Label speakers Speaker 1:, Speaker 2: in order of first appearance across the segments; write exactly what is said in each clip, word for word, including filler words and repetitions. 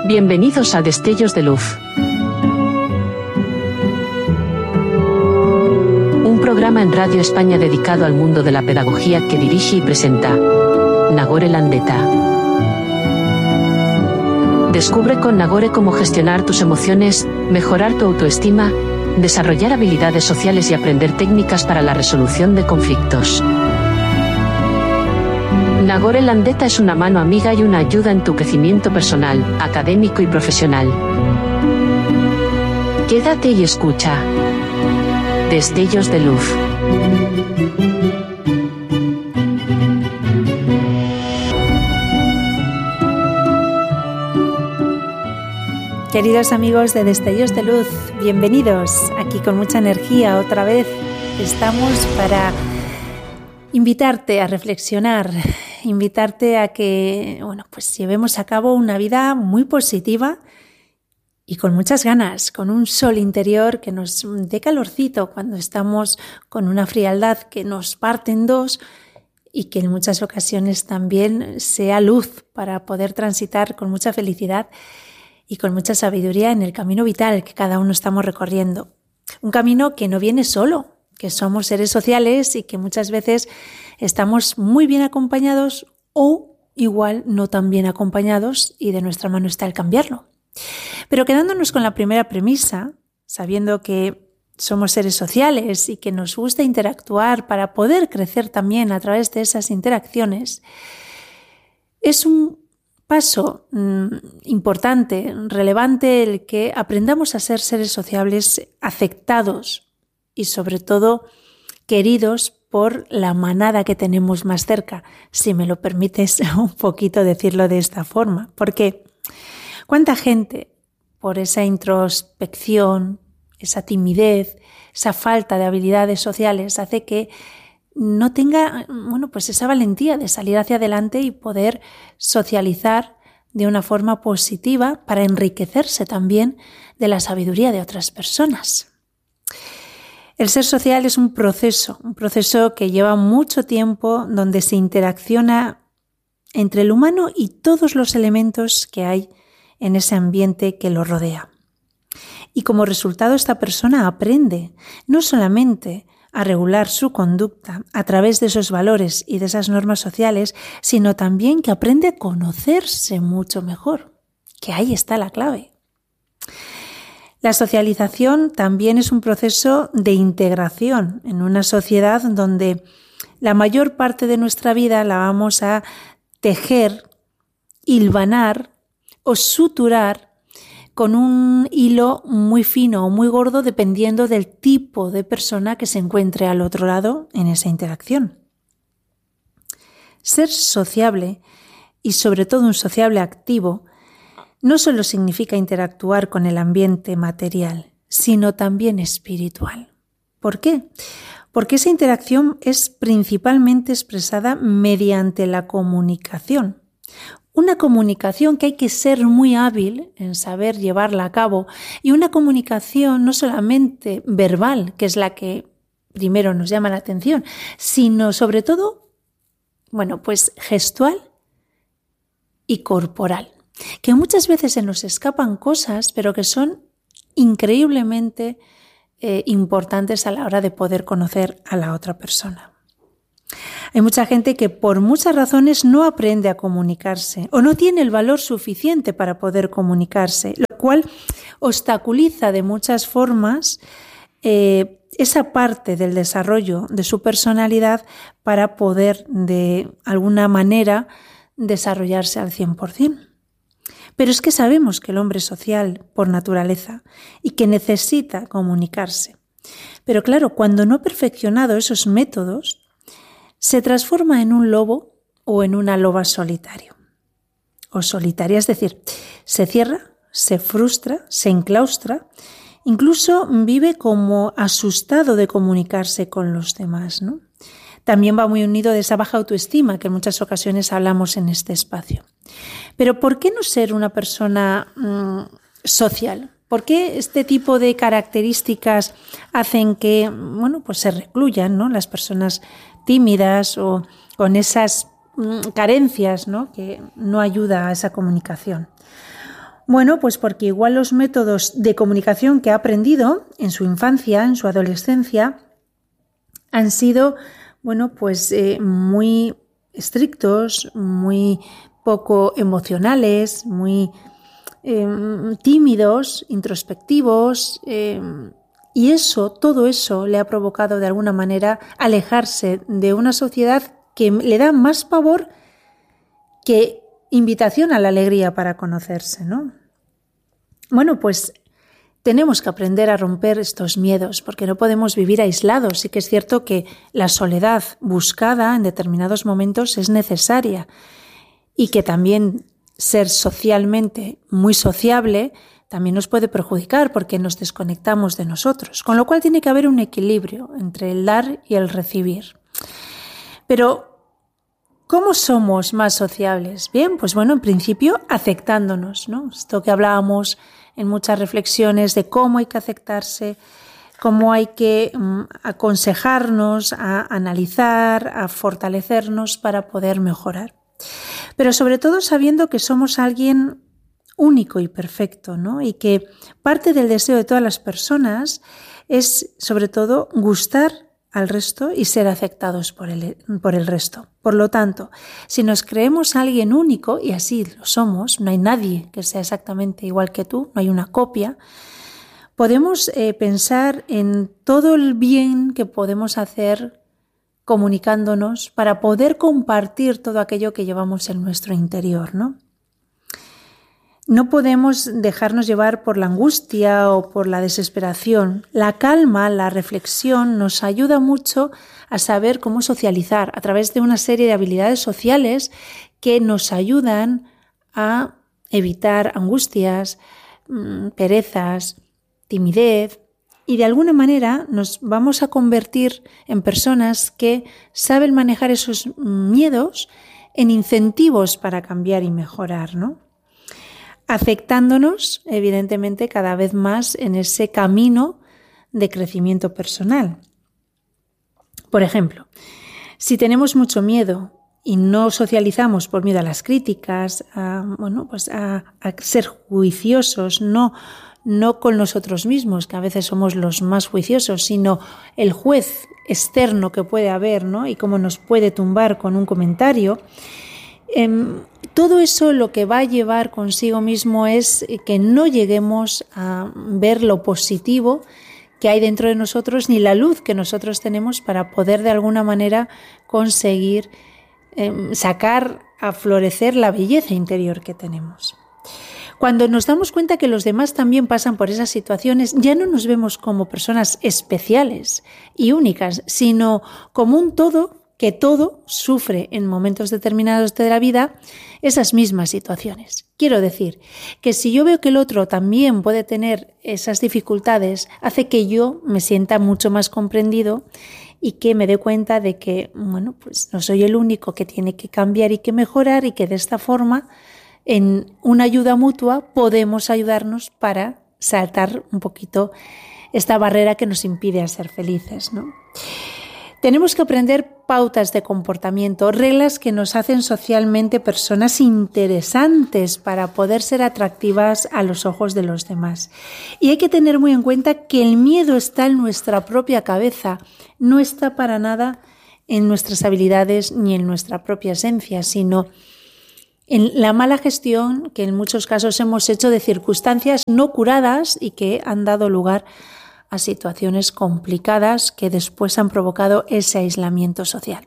Speaker 1: Bienvenidos a Destellos de Luz. Un programa en Radio España dedicado al mundo de la pedagogía que dirige y presenta Nagore Landeta. Descubre con Nagore cómo gestionar tus emociones, mejorar tu autoestima, desarrollar habilidades sociales y aprender técnicas para la resolución de conflictos. Nagore Landeta es una mano amiga y una ayuda en tu crecimiento personal, académico y profesional. Quédate y escucha. Destellos de Luz.
Speaker 2: Queridos amigos de Destellos de Luz, bienvenidos. Aquí con mucha energía otra vez estamos para invitarte a reflexionar, invitarte a que, bueno, pues llevemos a cabo una vida muy positiva y con muchas ganas, con un sol interior que nos dé calorcito cuando estamos con una frialdad que nos parte en dos y que en muchas ocasiones también sea luz para poder transitar con mucha felicidad y con mucha sabiduría en el camino vital que cada uno estamos recorriendo. Un camino que no viene solo, que somos seres sociales y que muchas veces estamos muy bien acompañados o igual no tan bien acompañados y de nuestra mano está el cambiarlo. Pero quedándonos con la primera premisa, sabiendo que somos seres sociales y que nos gusta interactuar para poder crecer también a través de esas interacciones, es un paso mmm, importante, relevante el que aprendamos a ser seres sociables aceptados y sobre todo queridos por la manada que tenemos más cerca, si me lo permites un poquito decirlo de esta forma. Porque cuánta gente por esa introspección, esa timidez, esa falta de habilidades sociales hace que no tenga, bueno, pues esa valentía de salir hacia adelante y poder socializar de una forma positiva para enriquecerse también de la sabiduría de otras personas. El ser social es un proceso, un proceso que lleva mucho tiempo, donde se interacciona entre el humano y todos los elementos que hay en ese ambiente que lo rodea. Y como resultado, esta persona aprende no solamente a regular su conducta a través de esos valores y de esas normas sociales, sino también que aprende a conocerse mucho mejor, que ahí está la clave. La socialización también es un proceso de integración en una sociedad donde la mayor parte de nuestra vida la vamos a tejer, hilvanar o suturar con un hilo muy fino o muy gordo dependiendo del tipo de persona que se encuentre al otro lado en esa interacción. Ser sociable y sobre todo un sociable activo no solo significa interactuar con el ambiente material, sino también espiritual. ¿Por qué? Porque esa interacción es principalmente expresada mediante la comunicación. Una comunicación que hay que ser muy hábil en saber llevarla a cabo y una comunicación no solamente verbal, que es la que primero nos llama la atención, sino sobre todo, bueno, pues gestual y corporal. Que muchas veces se nos escapan cosas, pero que son increíblemente eh, importantes a la hora de poder conocer a la otra persona. Hay mucha gente que por muchas razones no aprende a comunicarse o no tiene el valor suficiente para poder comunicarse, lo cual obstaculiza de muchas formas eh, esa parte del desarrollo de su personalidad para poder de alguna manera desarrollarse al cien por ciento. Pero es que sabemos que el hombre es social por naturaleza y que necesita comunicarse. Pero claro, cuando no ha perfeccionado esos métodos, se transforma en un lobo o en una loba solitario. O solitaria, es decir, se cierra, se frustra, se enclaustra, incluso vive como asustado de comunicarse con los demás, ¿no? También va muy unido de esa baja autoestima que en muchas ocasiones hablamos en este espacio. Pero ¿por qué no ser una persona mmm, social? ¿Por qué este tipo de características hacen que, bueno, pues se recluyan, ¿no?, las personas tímidas o con esas mmm, carencias, ¿no?, que no ayuda a esa comunicación? Bueno, pues porque igual los métodos de comunicación que ha aprendido en su infancia, en su adolescencia, han sido, bueno, pues eh, muy estrictos, muy poco emocionales, muy eh, tímidos, introspectivos, eh, y eso, todo eso le ha provocado de alguna manera alejarse de una sociedad que le da más pavor que invitación a la alegría para conocerse, ¿no? Bueno, pues tenemos que aprender a romper estos miedos porque no podemos vivir aislados. Sí que es cierto que la soledad buscada en determinados momentos es necesaria y que también ser socialmente muy sociable también nos puede perjudicar porque nos desconectamos de nosotros. Con lo cual tiene que haber un equilibrio entre el dar y el recibir. Pero ¿cómo somos más sociables? Bien, pues bueno, en principio aceptándonos, ¿no? Esto que hablábamos en muchas reflexiones de cómo hay que aceptarse, cómo hay que um, aconsejarnos, a analizar, a fortalecernos para poder mejorar. Pero sobre todo sabiendo que somos alguien único y perfecto, ¿no? Y que parte del deseo de todas las personas es sobre todo gustar al resto y ser aceptados por el, por el resto. Por lo tanto, si nos creemos alguien único, y así lo somos, no hay nadie que sea exactamente igual que tú, no hay una copia, podemos eh, pensar en todo el bien que podemos hacer comunicándonos para poder compartir todo aquello que llevamos en nuestro interior, ¿no? No podemos dejarnos llevar por la angustia o por la desesperación. La calma, la reflexión nos ayuda mucho a saber cómo socializar a través de una serie de habilidades sociales que nos ayudan a evitar angustias, perezas, timidez y de alguna manera nos vamos a convertir en personas que saben manejar esos miedos en incentivos para cambiar y mejorar, ¿no? Afectándonos, evidentemente, cada vez más en ese camino de crecimiento personal. Por ejemplo, si tenemos mucho miedo y no socializamos por miedo a las críticas, a, bueno, pues a, a ser juiciosos, no, no con nosotros mismos, que a veces somos los más juiciosos, sino el juez externo que puede haber, ¿no? Y cómo nos puede tumbar con un comentario. Eh, todo eso lo que va a llevar consigo mismo es que no lleguemos a ver lo positivo que hay dentro de nosotros ni la luz que nosotros tenemos para poder de alguna manera conseguir eh, sacar a florecer la belleza interior que tenemos. Cuando nos damos cuenta que los demás también pasan por esas situaciones, ya no nos vemos como personas especiales y únicas, sino como un todo que todo sufre en momentos determinados de la vida esas mismas situaciones. Quiero decir que si yo veo que el otro también puede tener esas dificultades, hace que yo me sienta mucho más comprendido y que me dé cuenta de que, bueno, pues no soy el único que tiene que cambiar y que mejorar y que de esta forma, en una ayuda mutua, podemos ayudarnos para saltar un poquito esta barrera que nos impide ser felices, ¿no? Tenemos que aprender pautas de comportamiento, reglas que nos hacen socialmente personas interesantes para poder ser atractivas a los ojos de los demás. Y hay que tener muy en cuenta que el miedo está en nuestra propia cabeza, no está para nada en nuestras habilidades ni en nuestra propia esencia, sino en la mala gestión que en muchos casos hemos hecho de circunstancias no curadas y que han dado lugar a situaciones complicadas que después han provocado ese aislamiento social.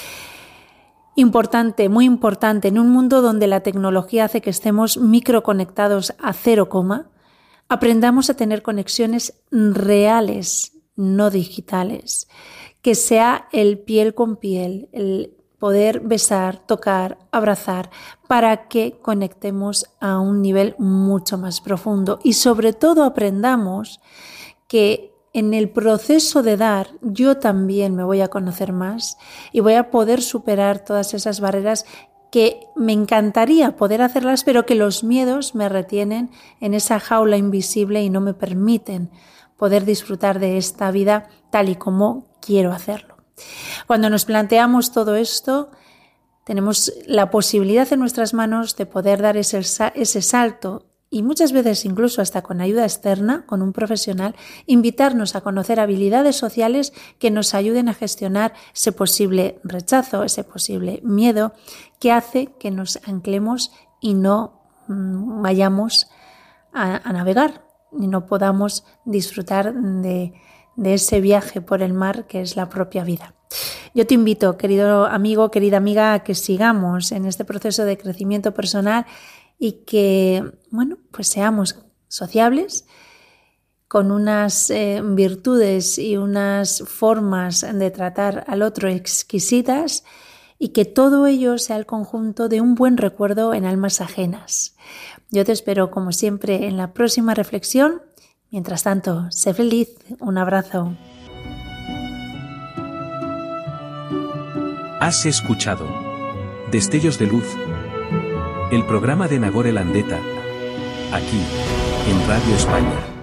Speaker 2: Importante, muy importante, en un mundo donde la tecnología hace que estemos microconectados a cero coma, aprendamos a tener conexiones reales, no digitales, que sea el piel con piel, el poder besar, tocar, abrazar, para que conectemos a un nivel mucho más profundo y sobre todo aprendamos que en el proceso de dar yo también me voy a conocer más y voy a poder superar todas esas barreras que me encantaría poder hacerlas, pero que los miedos me retienen en esa jaula invisible y no me permiten poder disfrutar de esta vida tal y como quiero hacerlo. Cuando nos planteamos todo esto, tenemos la posibilidad en nuestras manos de poder dar ese, ese salto y muchas veces incluso hasta con ayuda externa, con un profesional, invitarnos a conocer habilidades sociales que nos ayuden a gestionar ese posible rechazo, ese posible miedo que hace que nos anclemos y no mmm, vayamos a, a navegar y no podamos disfrutar de, de ese viaje por el mar que es la propia vida. Yo te invito, querido amigo, querida amiga, a que sigamos en este proceso de crecimiento personal y que, bueno, pues seamos sociables, con unas eh, virtudes y unas formas de tratar al otro exquisitas, y que todo ello sea el conjunto de un buen recuerdo en almas ajenas. Yo te espero, como siempre, en la próxima reflexión. Mientras tanto, sé feliz. Un abrazo.
Speaker 3: Has escuchado Destellos de Luz, el programa de Nagore Landeta, aquí, en Radio España.